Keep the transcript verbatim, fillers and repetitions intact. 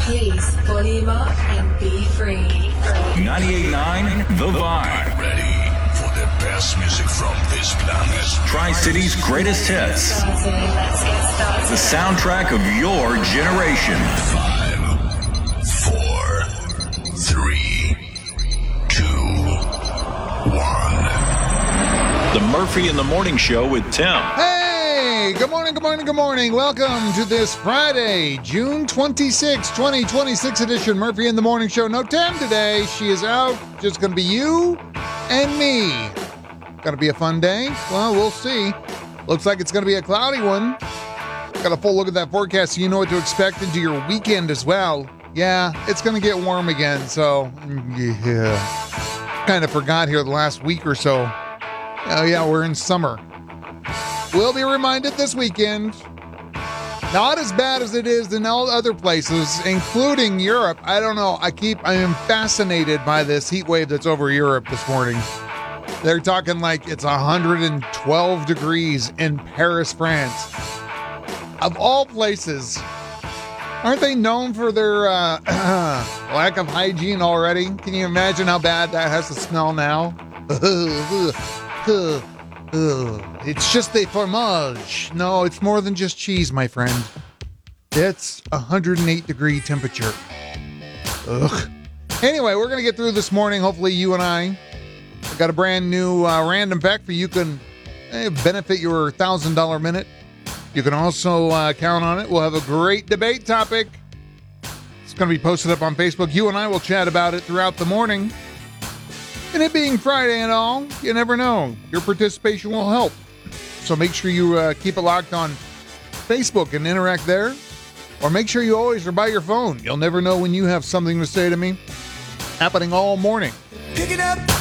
Please volume up and be free. ninety-eight point nine The Vibe. Ready for the best music from this planet. Tri-City's greatest hits. Started. Let's get started. The soundtrack of your generation. Five, four, three, two, one. The Murphy in the Morning Show with Tim. Hey, good morning, good morning, good morning. Welcome to this Friday, June twenty-sixth, twenty twenty-six edition Murphy in the Morning Show. No Tim today. She is out. Just going to be you and me. Going to be a fun day? Well, we'll see. Looks like it's going to be a cloudy one. Got a full look at that forecast so you know what to expect into your weekend as well. Yeah, it's going to get warm again, so yeah. Kind of forgot here the last week or so. Oh yeah, we're in summer. We'll be reminded this weekend. Not as bad as it is in all other places, including Europe. I don't know. I keep, I am fascinated by this heat wave that's over Europe this morning. They're talking like it's one hundred twelve degrees in Paris, France. Of all places, aren't they known for their uh, lack of hygiene already? Can you imagine how bad that has to smell now? It's just the fromage. No, it's more than just cheese, my friend. It's one hundred eight degree temperature. Ugh. Anyway, we're going to get through this morning. Hopefully you and I have got a brand new uh, random fact for you. You can eh, benefit your one thousand dollars minute. You can also uh, count on it. We'll have a great debate topic. It's going to be posted up on Facebook. You and I will chat about it throughout the morning. And it being Friday and all, you never know. Your participation will help. So make sure you uh, keep it locked on Facebook and interact there. Or make sure you always are by your phone. You'll never know when you have something to say to me. Happening all morning. Pick it up.